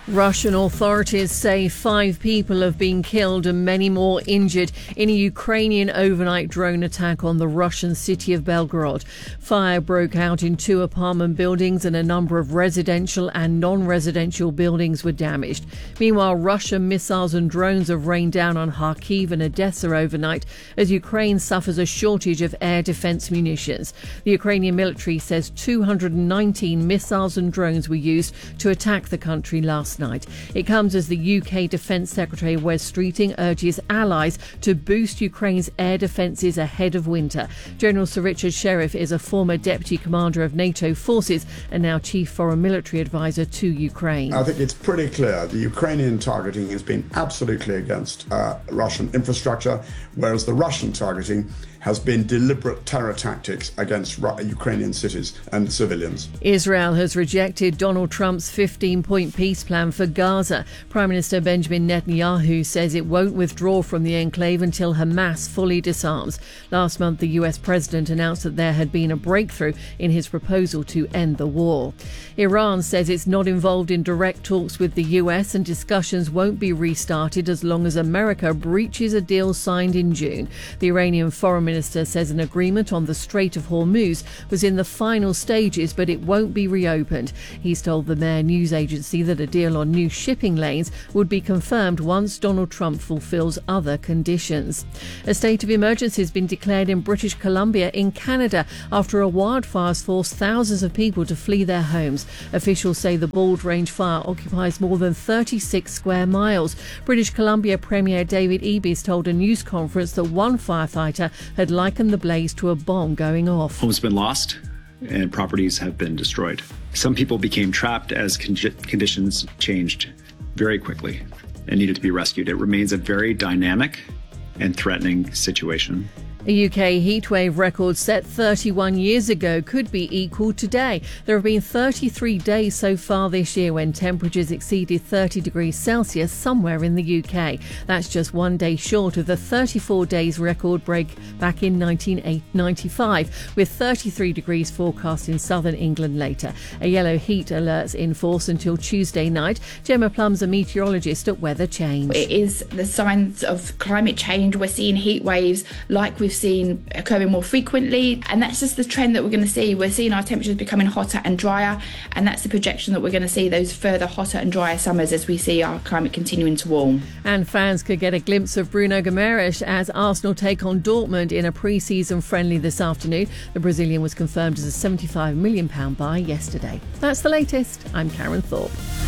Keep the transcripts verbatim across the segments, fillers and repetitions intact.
Russian authorities say five people have been killed and many more injured in a Ukrainian overnight drone attack on the Russian city of Belgorod. Fire broke out in two apartment buildings and a number of residential and non-residential buildings were damaged. Meanwhile, Russian missiles and drones have rained down on Kharkiv and Odessa overnight as Ukraine suffers a shortage of air defense munitions. The Ukrainian military says two hundred nineteen missiles and drones were used to attack the country last night. It comes as the U K Defence Secretary Wes Streeting urges allies to boost Ukraine's air defences ahead of winter. General Sir Richard Sheriff is a former Deputy Commander of NATO forces and now Chief Foreign Military Advisor to Ukraine. I think it's pretty clear the Ukrainian targeting has been absolutely against uh, Russian infrastructure, whereas the Russian targeting has been deliberate terror tactics against Ru- Ukrainian cities and civilians. Israel has rejected Donald Trump's fifteen-point peace plan for Gaza. Prime Minister Benjamin Netanyahu says it won't withdraw from the enclave until Hamas fully disarms. Last month, the U S president announced that there had been a breakthrough in his proposal to end the war. Iran says it's not involved in direct talks with the U S and discussions won't be restarted as long as America breaches a deal signed in June. The Iranian foreign minister says an agreement on the Strait of Hormuz was in the final stages, but it won't be reopened. He's told the Mehr news agency that a deal on new shipping lanes would be confirmed once Donald Trump fulfills other conditions. A state of emergency has been declared in British Columbia in Canada after a wildfire forced thousands of people to flee their homes. Officials say the Bald Range fire occupies more than thirty-six square miles. British Columbia Premier David Ebes told a news conference that one firefighter had likened the blaze to a bomb going off. Homes have been lost and properties have been destroyed. Some people became trapped as con- conditions changed very quickly and needed to be rescued. It remains a very dynamic and threatening situation. A U K heatwave record set thirty-one years ago could be equal today. There have been thirty-three days so far this year when temperatures exceeded thirty degrees Celsius somewhere in the U K. That's just one day short of the thirty-four days record break back in nineteen ninety-five, with thirty-three degrees forecast in southern England later. A yellow heat alert's in force until Tuesday night. Gemma Plum's a meteorologist at Weather Change. It is the signs of climate change. We're seeing heat waves like we've seen occurring more frequently, and that's just the trend that we're going to see. We're seeing our temperatures becoming hotter and drier, and that's the projection that we're going to see those further hotter and drier summers as we see our climate continuing to warm. And fans could get a glimpse of Bruno Guimaraes as Arsenal take on Dortmund in a pre-season friendly this afternoon. The Brazilian was confirmed as a seventy-five million pounds buy yesterday. That's the latest. I'm Karen Thorpe.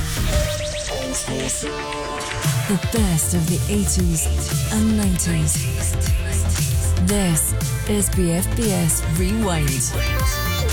The best of the eighties and nineties. This is B F B S Rewind.